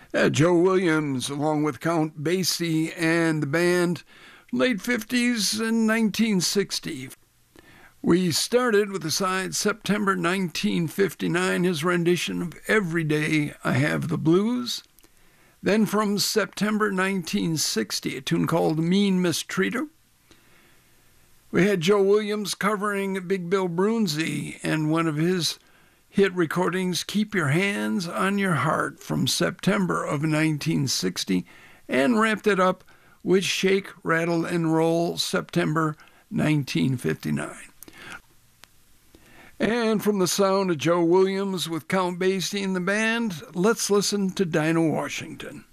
Joe Williams, along with Count Basie and the band, late 50s and 1960. We started with the side September 1959, his rendition of Every Day I Have the Blues. Then from September 1960, a tune called Mean Mistreater. We had Joe Williams covering Big Bill Broonzy and one of his hit recordings, Keep Your Hands on Your Heart, from September of 1960, and wrapped it up with Shake, Rattle, and Roll, September 1959. And from the sound of Joe Williams with Count Basie and the band, let's listen to Dinah Washington.